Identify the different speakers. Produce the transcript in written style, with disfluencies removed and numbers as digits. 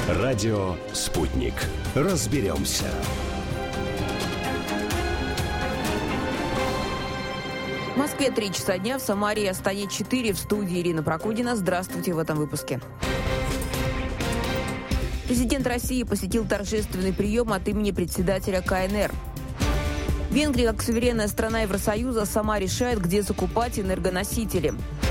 Speaker 1: Радио «Спутник». Разберемся.
Speaker 2: В Москве 3 часа дня, в Самаре и Астане 4. В студии Ирина Прокудина. Здравствуйте в этом выпуске. Президент России посетил торжественный прием от имени председателя КНР. Венгрия, как суверенная страна Евросоюза, сама решает, где закупать энергоносители.